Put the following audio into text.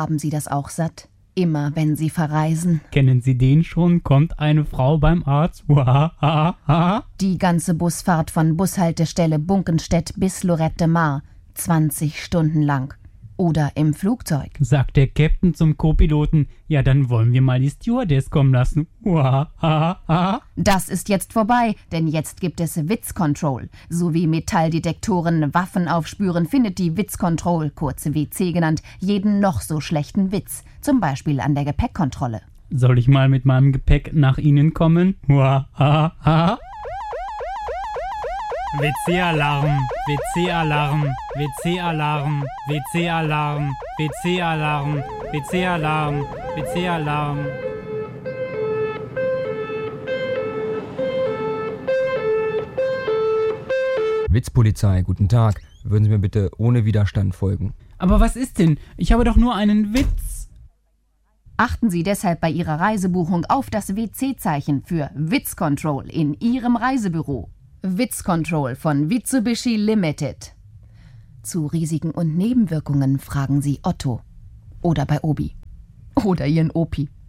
Haben Sie das auch satt? Immer wenn Sie verreisen. Kennen Sie den schon? Kommt eine Frau beim Arzt? Die ganze Busfahrt von Bushaltestelle Bunkenstedt bis Lorette Mar. 20 Stunden lang. Oder im Flugzeug. Sagt der Captain zum Co-Piloten, ja, dann wollen wir mal die Stewardess kommen lassen. Das ist jetzt vorbei, denn jetzt gibt es Witz-Control. So wie Metalldetektoren Waffen aufspüren, findet die Witz-Control, kurz WC genannt, jeden noch so schlechten Witz. Zum Beispiel an der Gepäckkontrolle. Soll ich mal mit meinem Gepäck nach Ihnen kommen? WC-Alarm, WC-Alarm, WC-Alarm, WC-Alarm, WC-Alarm, WC-Alarm, WC-Alarm. Witzpolizei, guten Tag. Würden Sie mir bitte ohne Widerstand folgen? Aber was ist denn? Ich habe doch nur einen Witz. Achten Sie deshalb bei Ihrer Reisebuchung auf das WC-Zeichen für Witz-Control in Ihrem Reisebüro. Witz-Control von Mitsubishi Limited. Zu Risiken und Nebenwirkungen fragen Sie Otto. Oder bei Obi. Oder Ihren Opi.